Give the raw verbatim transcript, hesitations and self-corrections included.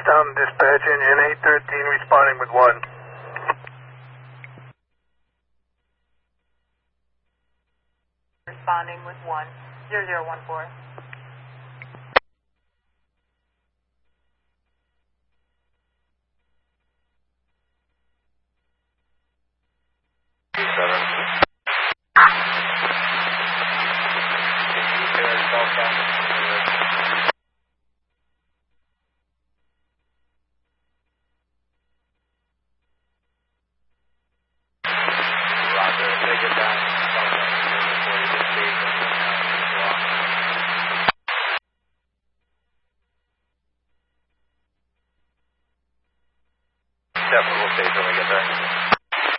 Down dispatch, engine eight thirteen responding with one. Responding with one. Zero zero one four. Definitely will stay till we get there.